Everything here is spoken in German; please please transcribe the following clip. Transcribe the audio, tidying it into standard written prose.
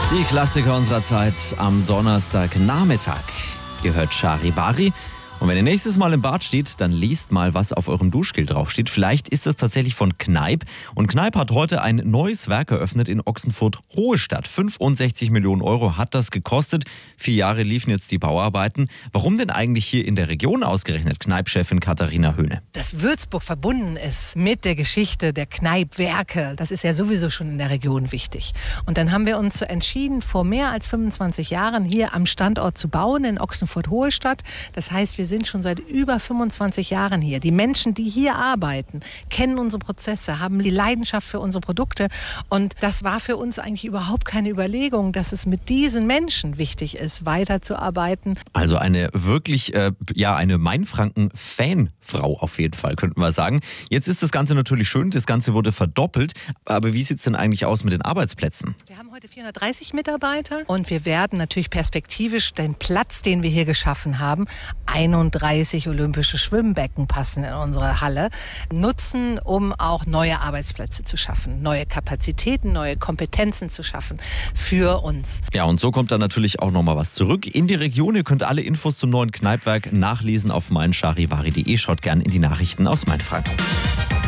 Die Klassiker unserer Zeit am Donnerstagnachmittag. Ihr hört Charivari. Und wenn ihr nächstes Mal im Bad steht, dann lest mal, was auf eurem Duschgel draufsteht. Vielleicht ist das tatsächlich von Kneipp. Und Kneipp hat heute ein neues Werk eröffnet in Ochsenfurt-Hohestadt. 65 Millionen Euro hat das gekostet. 4 Jahre liefen jetzt die Bauarbeiten. Warum denn eigentlich hier in der Region ausgerechnet? Kneipp-Chefin Katharina Höhne. Dass Würzburg verbunden ist mit der Geschichte der Kneipp-Werke, das ist ja sowieso schon in der Region wichtig. Und dann haben wir uns entschieden, vor mehr als 25 Jahren hier am Standort zu bauen, in Ochsenfurt-Hohestadt. Das heißt, wir sind schon seit über 25 Jahren hier. Die Menschen, die hier arbeiten, kennen unsere Prozesse, haben die Leidenschaft für unsere Produkte. Und das war für uns eigentlich überhaupt keine Überlegung, dass es mit diesen Menschen wichtig ist, weiterzuarbeiten. Also eine wirklich, eine Mainfranken-Fanfrau auf jeden Fall, könnten wir sagen. Jetzt ist das Ganze natürlich schön, das Ganze wurde verdoppelt. Aber wie sieht es denn eigentlich aus mit den Arbeitsplätzen? Wir haben heute 430 Mitarbeiter und wir werden natürlich perspektivisch den Platz, den wir hier geschaffen haben, 31 olympische Schwimmbecken passen in unsere Halle, nutzen, um auch neue Arbeitsplätze zu schaffen, neue Kapazitäten, neue Kompetenzen zu schaffen für uns. Ja, und so kommt dann natürlich auch nochmal was zurück in die Region. Ihr könnt alle Infos zum neuen Kneippwerk nachlesen auf meincharivari.de. Schaut gerne in die Nachrichten aus Mainfranken.